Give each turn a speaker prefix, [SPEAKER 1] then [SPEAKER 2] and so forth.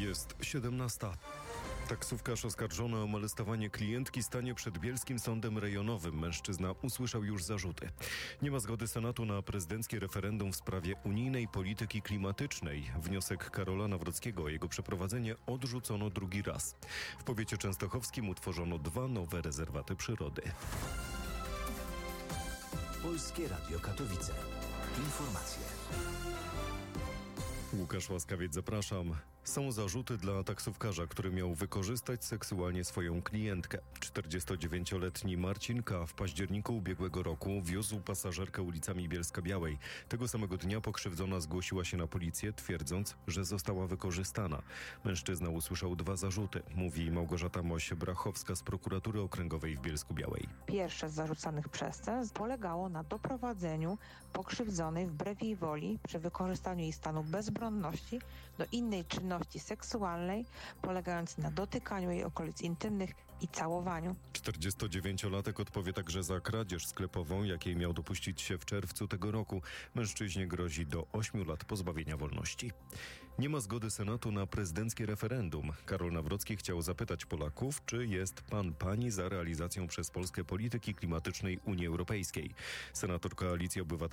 [SPEAKER 1] Jest 17. Taksówkarz oskarżony o molestowanie klientki stanie przed bielskim sądem rejonowym. Mężczyzna usłyszał już zarzuty. Nie ma zgody Senatu na prezydenckie referendum w sprawie unijnej polityki klimatycznej. Wniosek Karola Nawrockiego o jego przeprowadzenie odrzucono drugi raz. W powiecie częstochowskim utworzono 2 nowe rezerwaty przyrody.
[SPEAKER 2] Polskie Radio Katowice. Informacje.
[SPEAKER 1] Łukasz Łaskawiec, zapraszam. Są zarzuty dla taksówkarza, który miał wykorzystać seksualnie swoją klientkę. 49-letni Marcin K. w październiku ubiegłego roku wiózł pasażerkę ulicami Bielska-Białej. Tego samego dnia pokrzywdzona zgłosiła się na policję, twierdząc, że została wykorzystana. Mężczyzna usłyszał 2 zarzuty, mówi Małgorzata Moś-Brachowska z Prokuratury Okręgowej w Bielsku-Białej.
[SPEAKER 3] Pierwsze z zarzucanych przestępstw polegało na doprowadzeniu pokrzywdzonej wbrew jej woli przy wykorzystaniu jej stanu bezbronności do innej czynności seksualnej, polegającej na dotykaniu jej okolic intymnych i całowaniu.
[SPEAKER 1] 49-latek odpowie także za kradzież sklepową, jakiej miał dopuścić się w czerwcu tego roku. Mężczyźnie grozi do 8 lat pozbawienia wolności. Nie ma zgody Senatu na prezydenckie referendum. Karol Nawrocki chciał zapytać Polaków, czy jest pani za realizacją przez Polskę polityki klimatycznej Unii Europejskiej. Senator Koalicji Obywatelskiej